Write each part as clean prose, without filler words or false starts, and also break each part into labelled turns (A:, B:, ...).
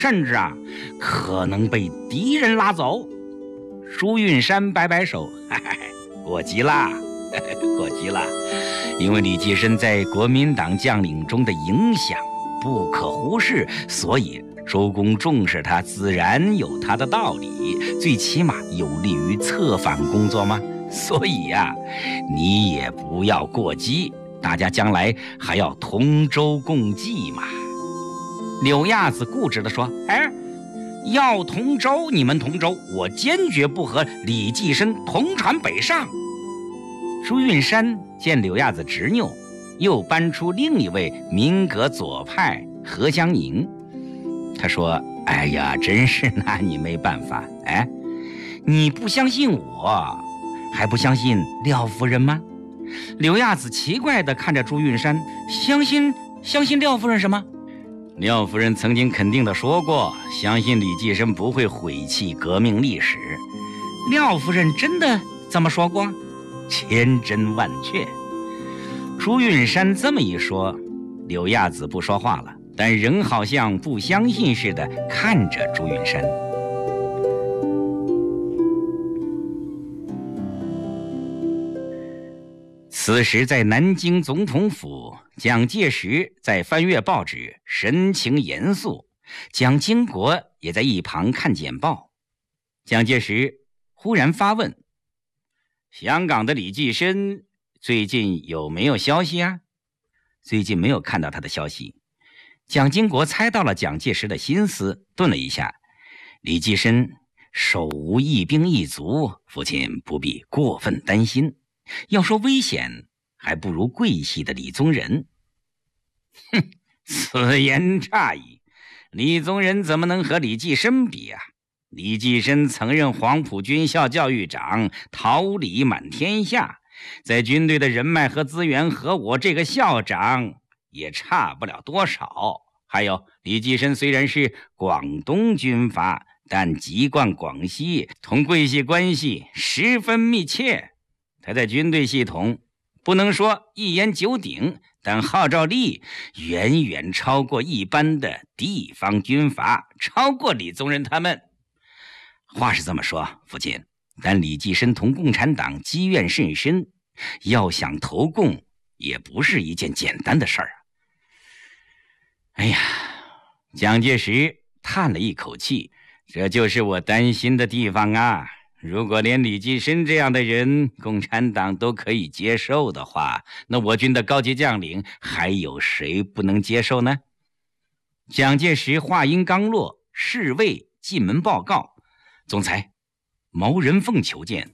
A: 甚至可能被敌人拉走。舒运山摆摆手，过急啦，过急啦！因为李济深在国民党将领中的影响不可忽视，所以周公重视他，自然有他的道理，最起码有利于策反工作嘛。所以你也不要过激，大家将来还要同舟共济嘛。柳亚子固执地说：“要同舟你们同舟，我坚决不和李济深同船北上。”舒运山见柳亚子执拗，又搬出另一位民革左派何香凝。他说：“哎呀，真是拿你没办法。你不相信我，还不相信廖夫人吗？”柳亚子奇怪地看着朱运山，相信廖夫人什么？廖夫人曾经肯定地说过，相信李济深不会毁弃革命历史。廖夫人真的这么说过？千真万确。朱运山这么一说，柳亚子不说话了，但仍好像不相信似的看着朱运山。此时在南京总统府，蒋介石在翻阅报纸，神情严肃，蒋经国也在一旁看简报。蒋介石忽然发问：“香港的李济深最近有没有消息啊？”最近没有看到他的消息。蒋经国猜到了蒋介石的心思，顿了一下：“李济深手无一兵一卒，父亲不必过分担心。要说危险，还不如桂系的李宗仁。”此言差矣，李宗仁怎么能和李济深比啊？李济深曾任黄埔军校教育长，桃李满天下，在军队的人脉和资源和我这个校长也差不了多少。还有，李济深虽然是广东军阀，但籍贯广西，同桂系关系十分密切。他在军队系统不能说一言九鼎，但号召力远远超过一般的地方军阀，超过李宗仁他们。话是这么说，父亲，但李济深同共产党积怨甚深，要想投共也不是一件简单的事儿。哎呀，蒋介石叹了一口气，这就是我担心的地方啊。如果连李济深这样的人共产党都可以接受的话，那我军的高级将领还有谁不能接受呢？蒋介石话音刚落，侍卫进门报告：“总裁，毛人凤求见。”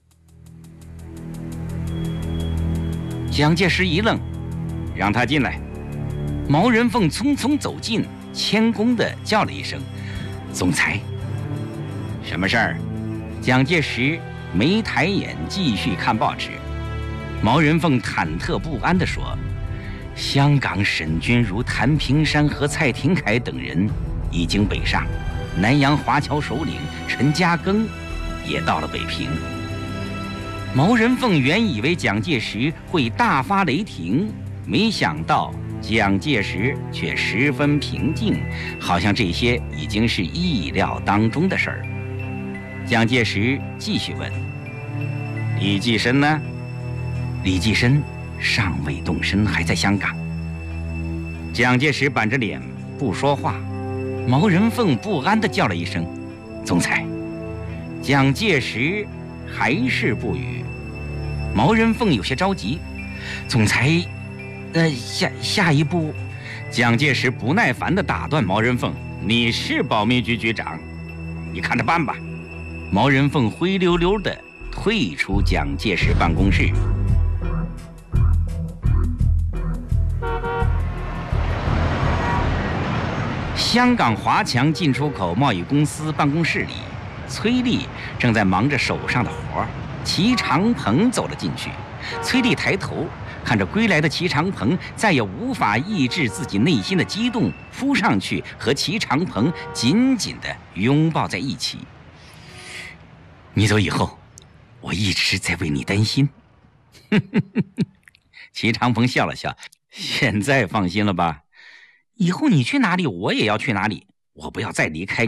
A: 蒋介石一愣：“让他进来。”毛人凤匆匆走近，谦恭地叫了一声：“总裁。”“什么事儿？”蒋介石没抬眼，继续看报纸。毛人凤忐忑不安地说：“香港沈君如、谭平山和蔡廷锴等人已经北上，南洋华侨首领陈嘉庚也到了北平。”毛人凤原以为蒋介石会大发雷霆，没想到蒋介石却十分平静，好像这些已经是意料当中的事儿。蒋介石继续问：“李济深呢？”“李济深尚未动身，还在香港。”蒋介石板着脸不说话。毛人凤不安地叫了一声：“总裁。”蒋介石还是不语。毛人凤有些着急：“总裁，下一步？”蒋介石不耐烦地打断毛人凤：“你是保密局局长，你看着办吧。”毛人凤灰溜溜地退出蒋介石办公室。香港华强进出口贸易公司办公室里，崔丽正在忙着手上的活儿。齐长鹏走了进去，崔丽抬头看着归来的齐长鹏，再也无法抑制自己内心的激动，扑上去和齐长鹏紧紧地拥抱在一起。“你走以后，我一直在为你担心。”齐长鹏笑了笑：“现在放心了吧？以后你去哪里，我也要去哪里。 我不要再离开